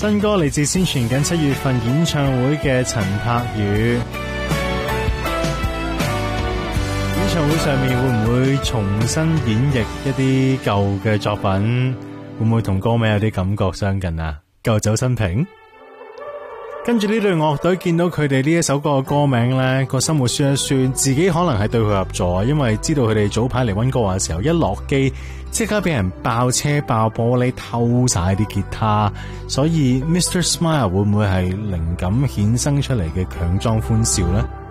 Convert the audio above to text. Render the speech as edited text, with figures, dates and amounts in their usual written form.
新歌嚟自宣傳緊7月份演唱會嘅陳柏宇。演唱會上面會唔會重新演繹一啲舊嘅作品？會唔會同歌名有啲感覺相近啊？舊酒新瓶。跟住呢隊樂隊見到佢哋呢一首歌嘅歌名呢，個心會酸一酸，自己可能係對佢合作啊，因為知道佢哋早排嚟溫哥華嘅時候，一落機即刻俾人爆車爆玻璃偷晒啲吉他，所以 Mr. Smile 會唔會係靈感衍生出嚟嘅強裝歡笑呢？